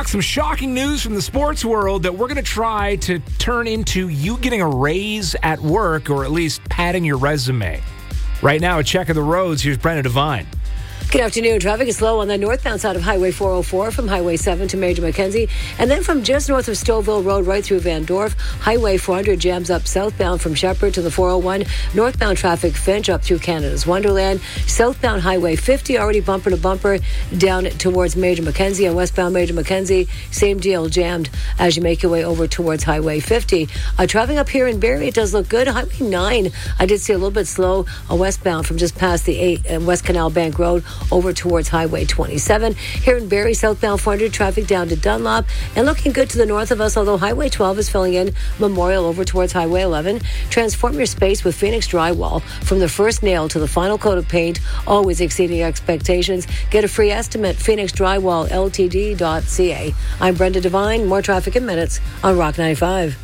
Rock, some shocking news from the sports world that we're going to try to turn into you getting a raise at work, or at least padding your resume. Right now, a check of the roads. Here's Brenda Devine. Good afternoon. Traffic is slow on the northbound side of Highway 404 from Highway 7 to Major Mackenzie, and then from just north of Stouffville Road right through Van Dorf. Highway 400 jams up southbound from Shepherd to the 401. Northbound traffic Finch up through Canada's Wonderland. Southbound Highway 50 already bumper to bumper down towards Major Mackenzie, and westbound Major Mackenzie, same deal, jammed as you make your way over towards Highway 50. Traffic up here in Barrie, it does look good. Highway 9, I did see a little bit slow westbound from just past the 8 West Canal Bank Road over towards Highway 27. Here in Barrie, southbound 400 traffic down to Dunlop, and looking good to the north of us, although Highway 12 is filling in Memorial over towards Highway 11. Transform your space with Phoenix Drywall. From the first nail to the final coat of paint, always exceeding expectations. Get a free estimate, phoenixdrywallltd.ca. I'm Brenda Devine. More traffic in minutes on Rock 95.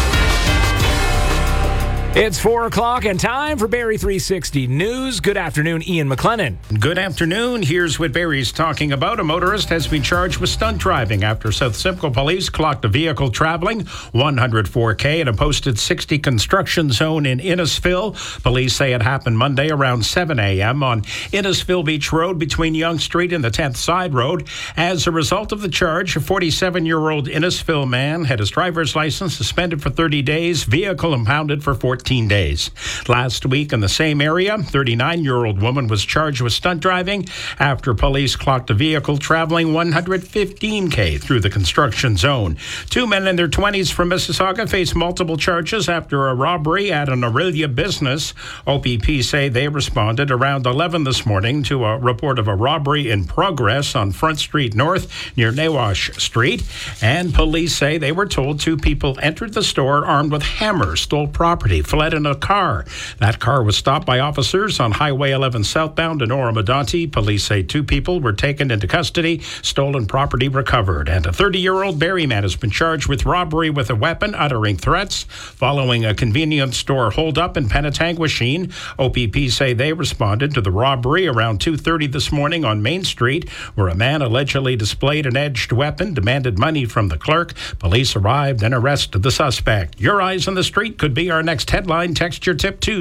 It's 4 o'clock and time for Barrie 360 News. Good afternoon, Ian McLennan. Good afternoon. Here's what Barrie's talking about. A motorist has been charged with stunt driving after South Simcoe police clocked a vehicle traveling 104K in a posted 60 construction zone in Innisfil. Police say it happened Monday around 7 a.m. on Innisfil Beach Road between Yonge Street and the 10th Side Road. As a result of the charge, a 47-year-old Innisfil man had his driver's license suspended for 30 days, vehicle impounded for 14 days. Last week in the same area, 39-year-old woman was charged with stunt driving after police clocked a vehicle traveling 115K through the construction zone. Two men in their 20s from Mississauga face multiple charges after a robbery at an Aurelia business. OPP say they responded around 11 this morning to a report of a robbery in progress on Front Street North near Nawash Street, and police say they were told two people entered the store armed with hammers, stole property, fled in a car. That car was stopped by officers on Highway 11 southbound in Oromadonte. Police say two people were taken into custody, stolen property recovered. And a 30-year-old Barrie man has been charged with robbery with a weapon, uttering threats following a convenience store holdup in Penetanguishene. OPP say they responded to the robbery around 2:30 this morning on Main Street, where a man allegedly displayed an edged weapon, demanded money from the clerk. Police arrived and arrested the suspect. Your eyes on the street could be our next headline. Text your tip to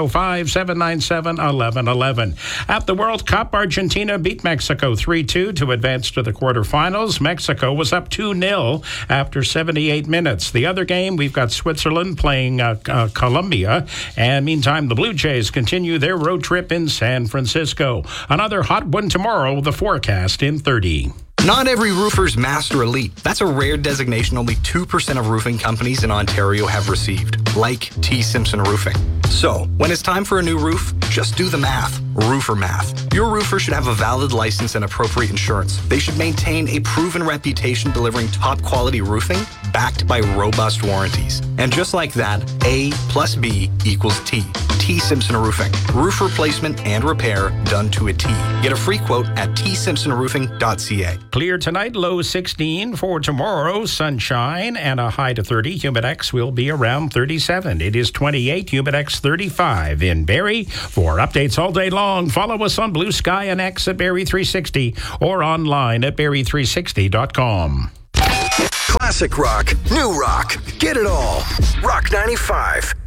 705-797-1111. At the World Cup, Argentina beat Mexico 3-2 to advance to the quarterfinals. Mexico was up 2-0 after 78 minutes. The other game, we've got Switzerland playing Colombia. And meantime, the Blue Jays continue their road trip in San Francisco. Another hot one tomorrow, the forecast in 30. Not every roofer's Master Elite. That's a rare designation only 2% of roofing companies in Ontario have received, like T. Simpson Roofing. So, when it's time for a new roof, just do the math. Roofer math. Your roofer should have a valid license and appropriate insurance. They should maintain a proven reputation delivering top quality roofing backed by robust warranties. And just like that, A plus B equals T. T. Simpson Roofing. Roof replacement and repair done to a T. Get a free quote at tsimpsonroofing.ca. Clear tonight, low 16. For tomorrow, sunshine and a high to 30. Humidex will be around 37. It is 28, Humidex 35 in Barrie. For updates all day long, follow us on Blue Sky and X at Barrie 360 or online at barrie360.com. Classic rock, new rock, get it all. Rock 95.